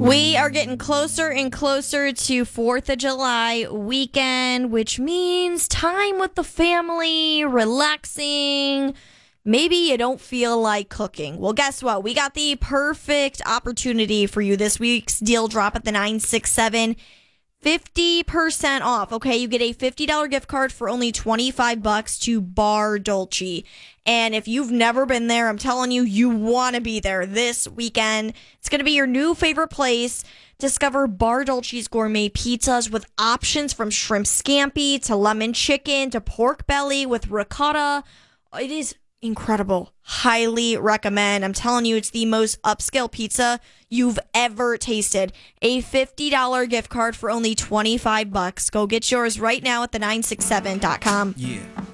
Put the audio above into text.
We are getting closer and closer to 4th of July weekend, which means time with the family, relaxing. Maybe you don't feel like cooking. Well, guess what? We got the perfect opportunity for you. This week's deal drop at the 967. 50% off. Okay, you get a $50 gift card for only $25 to Bar Dolce. And if you've never been there, I'm telling you, you want to be there this weekend. It's going to be your new favorite place. Discover Bar Dolce's gourmet pizzas with options from shrimp scampi to lemon chicken to pork belly with ricotta. It is incredible. Highly recommend. I'm telling you, it's the most upscale pizza you've ever tasted. A $50 gift card for only $25. Go get yours right now at the967.com. Yeah.